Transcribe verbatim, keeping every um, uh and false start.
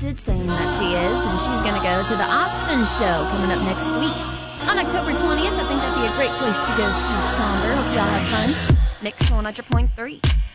texted saying that she is, and she's going to go to the Austin show coming up next week. On October twentieth, I think that'd be a great place to go see Somber. Hope y'all have fun. Mix one hundred point three.